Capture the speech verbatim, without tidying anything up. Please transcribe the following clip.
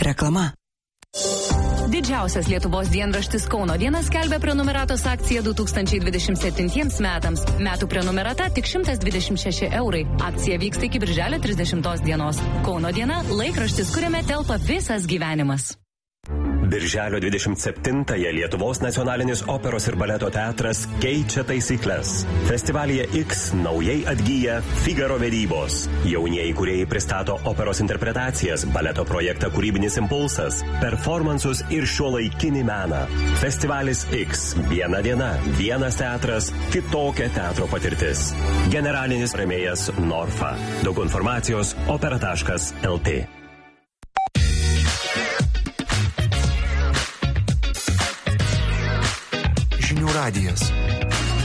Reklama. Didžiausias Lietuvos dienraštis Kauno diena skelbia prenumeratos akciją du tūkstančiai dvidešimt septintiems metams. Metų prenumerata tik šimtas dvidešimt šeši eurai. Akcija vyksta iki birželio trisdešimtos dienos. Kauno diena – laikraštis, kuriame telpa visas gyvenimas. Birželio dvidešimt septintąją Lietuvos nacionalinis operos ir baleto teatras keičia taisyklės. Festivalyje X naujai atgyja Figaro vedybos. Jaunieji kūrėjai pristato operos interpretacijas, baleto projektą Kūrybinis impulsas, performansus ir šiuolaikinį meną. Festivalis X. Viena diena, vienas teatras, kitokia teatro patirtis. Generalinis rėmėjas Norfa. Daug informacijos opera taškas el tė. Žinių radijas.